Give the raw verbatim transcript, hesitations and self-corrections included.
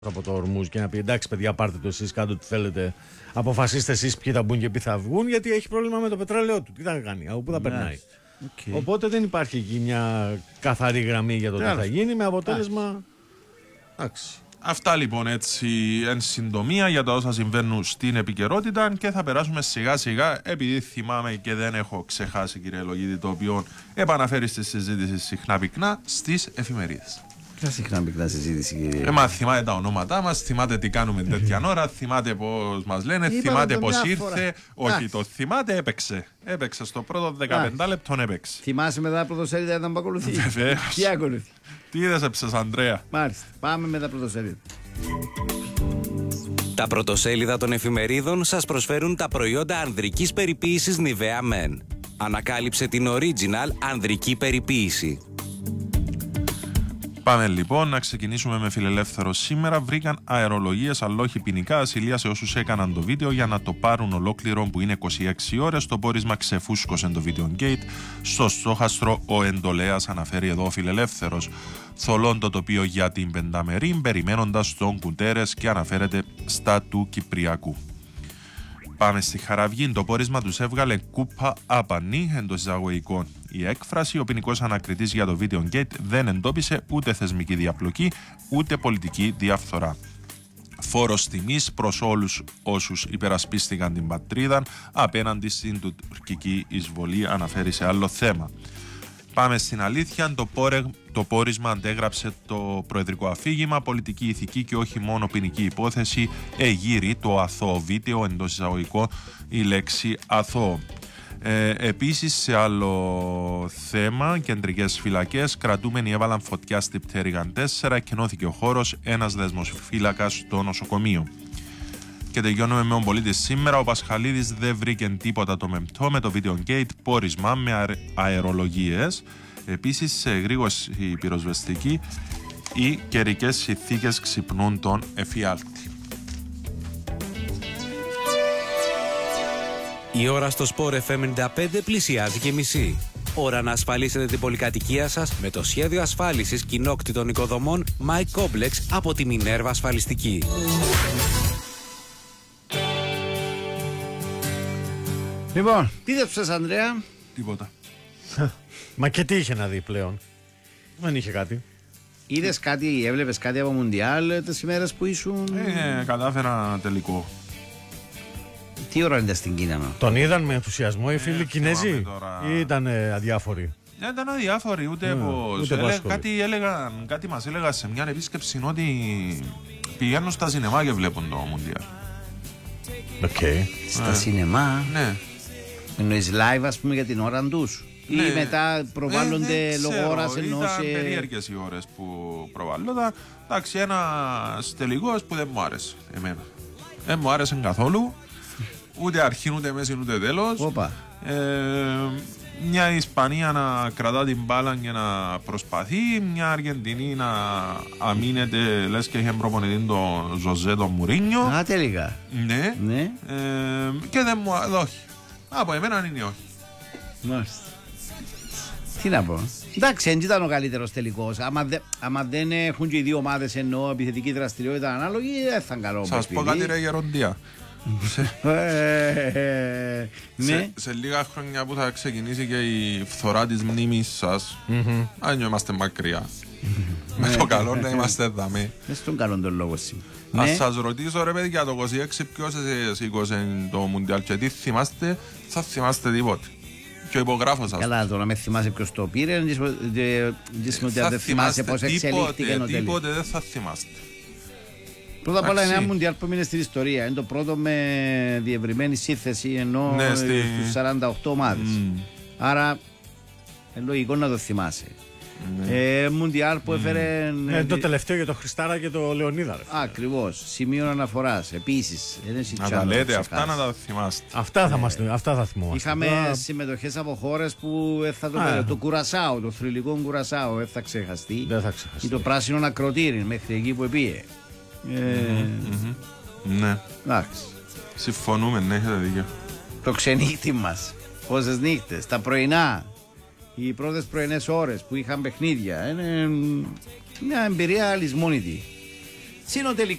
από το Ορμούζ και να πει εντάξει παιδιά πάρτε το εσείς, κάντε ό,τι θέλετε, αποφασίστε εσείς ποιοι θα μπουν και ποιοι θα βγουν, γιατί έχει πρόβλημα με το πετρέλαιό του. Τι θα κάνει, από πού θα περνάει. Okay. Οπότε δεν υπάρχει εκεί μια καθαρή γραμμή για το τι θα γίνει, με αποτέλεσμα. Εντάξει. Αυτά λοιπόν έτσι εν συντομία για τα όσα συμβαίνουν στην επικαιρότητα, και θα περάσουμε σιγά σιγά, επειδή θυμάμαι και δεν έχω ξεχάσει, κύριε Λογίδη, το οποίο επαναφέρει στη συζήτηση συχνά πυκνά στις εφημερίδες. Ποια συχνά πυκνά συζήτηση, κύριε. Ε, μα θυμάται τα ονόματά μας, θυμάται τι κάνουμε τέτοια ώρα, θυμάται πώς μας λένε, Είπαμε θυμάται τον πώς διάφορα. ήρθε. Όχι, Άχι. το θυμάται, έπαιξε. Έπαιξε στο πρώτο δεκαπέντε λεπτό, έπαιξε. Θυμάσαι μετά πρωτοσέλιδα να ακολουθεί. Βεβαίως. Τι ακολουθεί. Τι είδες έψες, Ανδρέα. Μάλιστα. Πάμε με τα πρωτοσέλιδα. Τα πρωτοσέλιδα των εφημερίδων σας προσφέρουν τα προϊόντα ανδρικής περιποίησης Nivea Men. Ανακάλυψε την original ανδρική περιποίηση. Πάμε λοιπόν να ξεκινήσουμε με φιλελεύθερο. Σήμερα βρήκαν αερολογίες αλλά όχι ποινικά ασυλία σε όσους έκαναν το βίντεο για να το πάρουν ολόκληρο, που είναι είκοσι έξι ώρες. Το πόρισμα ξεφούσκωσε το βίντεο Gate. Στο στόχαστρο ο εντολέας, αναφέρει εδώ ο φιλελεύθερος. Θολών το τοπίο για την Πενταμερή, περιμένοντας τον Κουτέρες, και αναφέρεται στα του Κυπριακού. Πάμε στη Χαραυγή. Το πόρισμα τους έβγαλε κούπα άπανη, εντός εισαγωγικών. Η έκφραση, ο ποινικός ανακριτής για το Video Gate δεν εντόπισε ούτε θεσμική διαπλοκή, ούτε πολιτική διαφθορά. Φόρος τιμής προς όλους όσους υπερασπίστηκαν την πατρίδα απέναντι στην τουρκική εισβολή, αναφέρει σε άλλο θέμα. Πάμε στην αλήθεια. Το, πόρε, το πόρισμα αντέγραψε το προεδρικό αφήγημα, πολιτική ηθική και όχι μόνο ποινική υπόθεση. Εγείρει το αθώο βίντεο, εντός εισαγωγικών η λέξη αθώο. Ε, επίσης, σε άλλο θέμα, κεντρικές φυλακές, κρατούμενοι έβαλαν φωτιά στη Πτέρυγαν τέσσερα, εκκενώθηκε ο χώρος, ένας δεσμοφύλακας στο νοσοκομείο. Και τελειώνουμε με τον πολίτη σήμερα. Ο Πασχαλίδης δεν βρήκε τίποτα το μεμπτό με το Video Gate, πόρισμα με αερολογίες. Επίσης, σε γρήγορση πυροσβεστική, οι καιρικές συνθήκες ξυπνούν τον εφιάλτη. Η ώρα στο Sport εφ εμ ενενήντα πέντε πλησιάζει και μισή. Ώρα να ασφαλίσετε την πολυκατοικία σας με το σχέδιο ασφάλισης κοινόκτητων οικοδομών My Complex από τη Μινέρβα Ασφαλιστική. Λοιπόν, τι δέψες, Ανδρέα. Τίποτα. Μα και τι είχε να δει πλέον. Δεν είχε κάτι. Είδες κάτι, έβλεπες κάτι από Μουντιάλ τις ημέρες που ήσουν. Ε, κατάφερα τελικό. Τι ώρα ήταν στην Κίνα, μα. Τον είδαν με ενθουσιασμό οι φίλοι Ε, Κινέζοι θυμάμαι τώρα. ή ήταν ε, αδιάφοροι. Ε, ήταν αδιάφοροι, ούτε Ναι, πως. ούτε Έλεγα- πάσχολοι. κάτι, έλεγαν, κάτι μας έλεγα σε μια επίσκεψη, ότι πηγαίνουν στα σινεμά και βλέπουν το Μουντιάλ. Οκ. Στα Ε. σινεμά. Ναι. Εννοείς live, ας πούμε, για την ώρα τους. Ή Ναι. μετά προβάλλονται Ε, δεν λόγω ξέρω, ώρας, ενώ ήταν σε... περίεργες οι ώρες που προβάλλονταν. Εντάξει, ένα τελικός που δεν μου άρεσε εμένα. Δεν μου άρεσε καθόλου. Ούτε αρχή, ούτε μέση, ούτε τέλος. Όπα. Ε, μια Ισπανία να κρατά την μπάλα και να προσπαθεί, μια Αργεντινή να αμήνεται, λες και είχε προπονητή τον Ζωζέ τον Μουρίνιο. Α, τελικά. Ναι. Ναι. Ε, και δεν μου άρεσε. Όχι. Από εμένα είναι όχι. Μάλιστα. Τι να πω. Εντάξει, δεν ήταν ο καλύτερος τελικός. Άμα, δε, άμα δεν έχουν και οι δύο ομάδες, εννοώ επιθετική δραστηριότητα ανάλογη, δεν θα είναι καλό. Σας πω κάτι, ρε Γεροντία. Ε, ναι. σε, σε λίγα χρόνια που θα ξεκινήσει και η φθορά της μνήμης σας, αν είμαστε μακριά, με το καλό να είμαστε δαμέ. Δεν στον καλό τον λόγο σου. Ας Ναι. σας ρωτήσω, ρε παιδιά, το είκοσι έξι ποιος σήκωσε το Μουντιάλ και τι θυμάστε, θα θυμάστε τίποτε. Και υπογράφω σας. Καλά, τώρα με θυμάσαι ποιος το πήρε, δεν σημαίνει ότι Θα δεν θυμάσαι πώς εξελίχθηκε τίποτε, ο τελικός. τίποτε δεν θα θυμάστε. Πρώτα απ' όλα είναι ένα Εντάξει. Μουντιάλ που μείνει στην ιστορία. Είναι το πρώτο με διευρυμένη σύνθεση, ενώ Ναι, στη- στους σαράντα οκτώ ομάδες. Μμμ. Άρα είναι λογικό να το θυμάσαι. Ναι. Ε, Μουντιάλ που έφερε. Ε, το τελευταίο για το Χριστάρα και το Λεωνίδα. Ρε. Ακριβώς. Σημείο αναφοράς. Επίσης. Να τα λέτε αυτά, να τα θυμάστε. Αυτά θα, μας, αυτά θα θυμόμαστε. Είχαμε Τώρα, συμμετοχές από χώρες που ε, θα το, Α, το, το Κουρασάο, το θρυλικό Κουρασάο, δεν θα ξεχαστεί. Δεν θα ξεχαστεί. Ή το πράσινο ακροτήρι μέχρι εκεί που επίε. Ε, Ναι, εντάξει. συμφωνούμε, ναι, έχετε δίκιο. Το ξενύχτη μας. Πόσες νύχτες, τα πρωινά. Οι πρώτες πρωινές ώρες που είχαν παιχνίδια. Είναι μια εμπειρία λησμόνητη. Συνοτελικά.